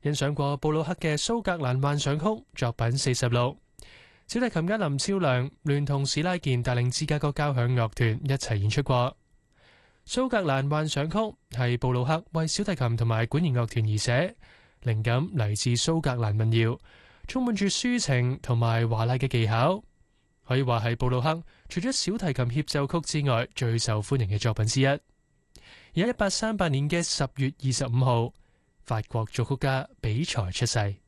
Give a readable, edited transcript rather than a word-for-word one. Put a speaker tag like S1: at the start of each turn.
S1: 欣賞過布魯克嘅蘇格蘭幻想曲作品46。小提琴家林超良聯同史拉健帶領芝加哥交響樂團一齊演出過。蘇格蘭幻想曲係布魯克為小提琴同埋管弦樂團而寫，靈感嚟自蘇格蘭民謠，充滿住抒情同埋華麗嘅技巧，可以話係布魯克除咗小提琴協奏曲之外最受歡迎嘅作品之一。而喺1838年嘅10月25號，法國作曲家比才出世。